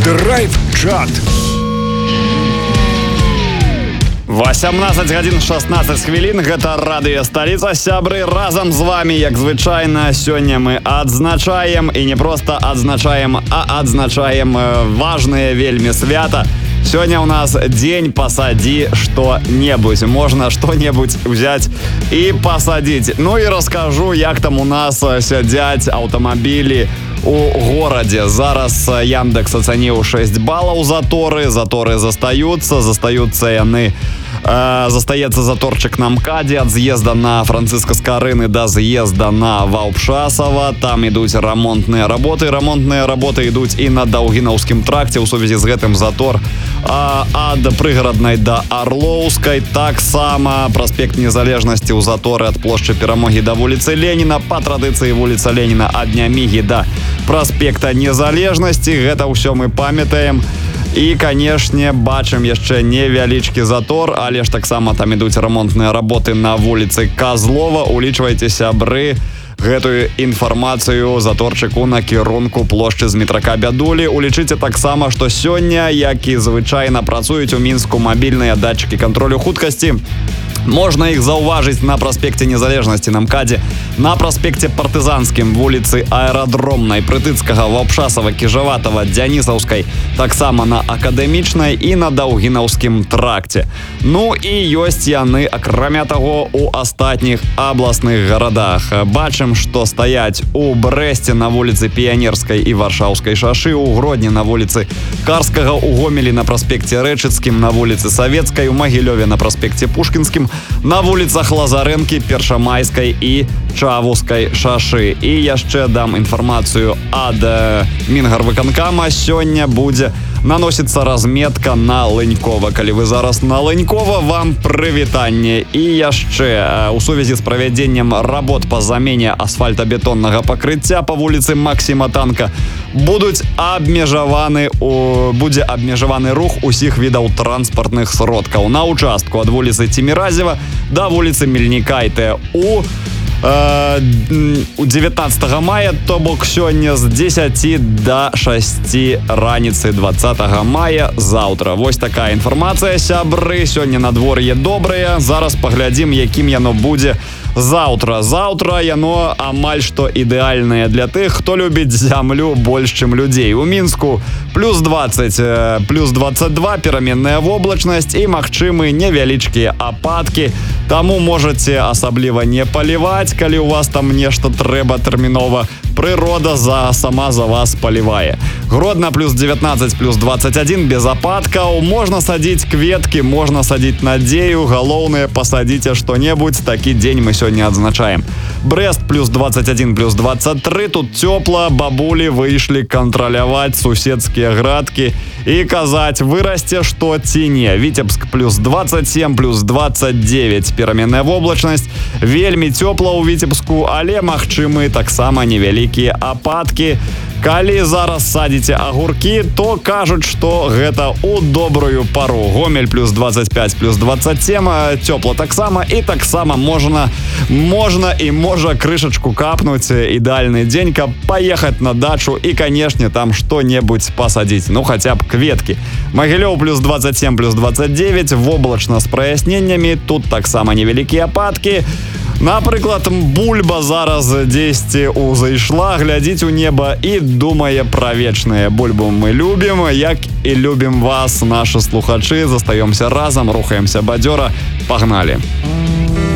Драйв-чат. 18 гадзін 16 хвілін. Гэта радыё сталіца. Сябры, разам з вами, як звычайна, сёння мы адзначаем, і не проста адзначаем, а адзначаем важнае вельмі свята. Сёння у нас дзень «Посади что-небудзь». Можна што-небудзь взять і пасадзіць. Ну і раскажу, як там у нас сядзяць аўтамабілі у горадзе. Зараз Яндекс ацаніў 6 балаў заторы. Заторы застаюцца яны. Застаецца заторчык на МКАДе ад з'езда на Францыска-Скарыны да з'езда на Ваўпшасава. Там ідуць рамонтныя работы. Рамонтныя работы ідуць і на Даўгінаўскім тракце. У сувязі з гэтым затор ад прыгараднай да Арлоўскай. Таксама праспект Незалежнасці ў заторы ад плошчы Перамогі да вуліцы Леніна. Па традыцыі вуліца Леніна ад Нямігі да праспекта Незалежнасці. Гэта ўсё мы памятаем. І, канешне, бачым яшчэ невялічкі затор, але ж таксама там ідуць рамонтныя работы на вуліцы Казлова. Улічвайце, сябры, гэтую інфармацыю заторчыку на кірунку плошчы Змітрака Бядулі. Улічыце таксама, што сёння, як і звычайна, працуюць у Мінску мабільныя датчыкі кантролю хуткасці. Можна іх заўважыць на праспекце Незалежнасці на МКАДе, на праспекце Партызанскім, вуліцы Аэрадромнай, Прытыцкага, Ваўпшасава, Кіжаватава, Дзянісаўскай, таксама на Акадэмічнай і на Даўгінаўскім тракце. Ну і ёсць яны, акрамя таго, у астатніх абласных гарадах. Бачым, што стаяць у Брэсце на вуліцы Піянерскай і Варшаўскай шашы, у Гродні на вуліцы Карскага, у Гомелі на праспекце Рэчыцкім, на вуліцы Савецкай, у Магілёве на праспекце Пушкінскім, на вуліцах Лазарэнкі, Першамайскай і Чавускай шашы. І яшчэ дам інфармацыю ад Мінгарвыканкама. Сёння будзе наносіцца разметка на Лынькова. Калі вы зараз на Лынькова, вам прывітанне. І яшчэ у сувязі з правядзеннем работ па замене асфальтабетоннага пакрыцця па вуліцы Максіма Танка будзе абмежаваны рух усіх відаў транспартных сродкаў на участку ад вуліцы Ціміразева да вуліцы Мельнікайте у 19 мая, то бок сёння з 10 до 6 раніцы 20 мая заўтра. Вось такая інфармацыя, сябры. Сёння надвор'е добрае. Зараз паглядзім, якім яно будзе заўтра. Заўтра яно амаль што ідэальнае для тых, хто любіць зямлю больш, чым людзей. У Мінску плюс 20, плюс 22, пераменная воблачнасць і магчымы невялічкія ападкі. Таму можаце асабліва не паліваць, калі у вас там нешта трэба тэрмінова. Прырода сама за вас палівае. Гродна плюс 19, плюс 21, без ападкаў. Можна садзіць кветкі, можна садзіць надзею. Галоўнае, пасадзіце што-небудзь. Такі дзень мы сёння адзначаем. Брэст плюс 21, плюс 23. Тут цёпла. Бабулі выйшлі кантраляваць суседскія градкі і казаць, вырасце што ці не. Віцебск плюс 27, плюс 29. Пераменная воблачнасць. Вельмі цёпла ў Віцебску, але магчымы таксама невялікія ападкі. Калі зараз садзіце агуркі, то кажуць, што гэта ў добрую пару. Гомель плюс 25, плюс 27, цёпла таксама, і таксама можна крышачку капнуць. Ідэальны дзень, каб паехаць на дачу і, канешне, там што-небудзь пасадзіць. Ну, хаця б кветкі. Магілёў плюс 27, плюс 29, воблачна з праясненнямі. Тут таксама невялікія ападкі. Напрыклад, бульба зараз дзесьці узайшла, глядзіць у неба і думае пра вечнае. Бульбу мы любім, як і любім вас, нашы слухачы. Застаёмся разам, рухаемся бадзёра. Пагналі!